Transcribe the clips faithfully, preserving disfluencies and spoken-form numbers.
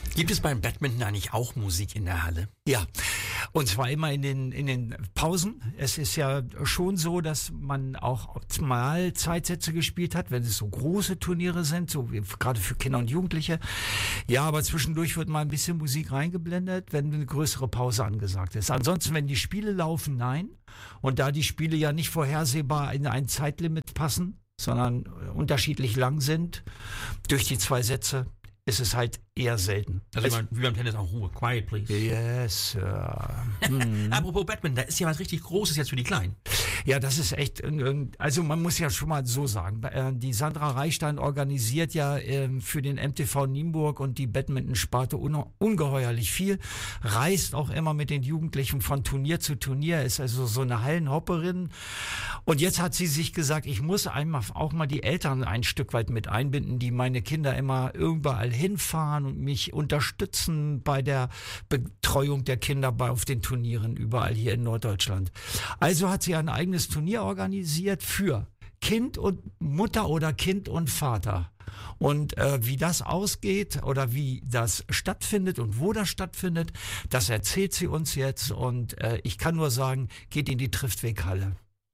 Gibt es beim Badminton eigentlich auch Musik in der Halle? Ja, und zwar immer in den, in den Pausen. Es ist ja schon so, dass man auch optimal Zeitsätze gespielt hat, wenn es so große Turniere sind, so wie gerade für Kinder und Jugendliche. Ja, aber zwischendurch wird mal ein bisschen Musik reingeblendet, wenn eine größere Pause angesagt ist. Ansonsten, wenn die Spiele laufen, nein. Und da die Spiele ja nicht vorhersehbar in ein Zeitlimit passen, sondern unterschiedlich lang sind, durch die zwei Sätze, ist es halt eher selten. Also wie, man, wie beim Tennis auch Ruhe. Quiet, please. Yes. Uh, hm. Apropos Badminton, da ist ja was richtig Großes jetzt für die Kleinen. Ja, das ist echt, also man muss ja schon mal so sagen, die Sandra Reichstein organisiert ja für den M T V Nienburg und die Badminton-Sparte ungeheuerlich viel, reist auch immer mit den Jugendlichen von Turnier zu Turnier, ist also so eine Hallenhopperin. Und jetzt hat sie sich gesagt, ich muss einmal auch mal die Eltern ein Stück weit mit einbinden, die meine Kinder immer überall hinfahren und mich unterstützen bei der Betreuung der Kinder bei auf den Turnieren überall hier in Norddeutschland. Also hat sie ein eigenes Turnier organisiert für Kind und Mutter oder Kind und Vater. Und äh, wie das ausgeht oder wie das stattfindet und wo das stattfindet, das erzählt sie uns jetzt. Und äh, ich kann nur sagen, geht in die Triftweghalle.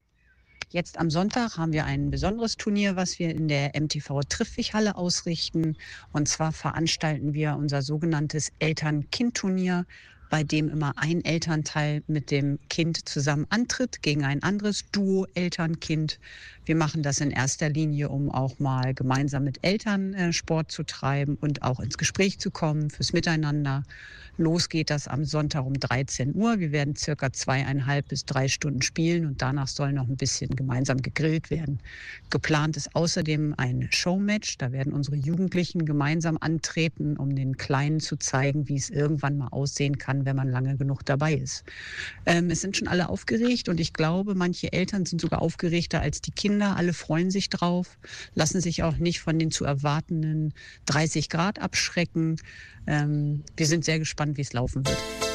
Jetzt am Sonntag haben wir ein besonderes Turnier, was wir in der M T V Triftweghalle ausrichten. Und zwar veranstalten wir unser sogenanntes Eltern-Kind-Turnier, bei dem immer ein Elternteil mit dem Kind zusammen antritt gegen ein anderes Duo Eltern-Kind. Wir machen das in erster Linie, um auch mal gemeinsam mit Eltern äh, Sport zu treiben und auch ins Gespräch zu kommen, fürs Miteinander. Los geht das am Sonntag um dreizehn Uhr. Wir werden circa zweieinhalb bis drei Stunden spielen und danach soll noch ein bisschen gemeinsam gegrillt werden. Geplant ist außerdem ein Showmatch. Da werden unsere Jugendlichen gemeinsam antreten, um den Kleinen zu zeigen, wie es irgendwann mal aussehen kann, wenn man lange genug dabei ist. Ähm, es sind schon alle aufgeregt und ich glaube, manche Eltern sind sogar aufgeregter als die Kinder. Alle freuen sich drauf, lassen sich auch nicht von den zu erwartenden dreißig Grad abschrecken. Ähm, wir sind sehr gespannt, wie es laufen wird.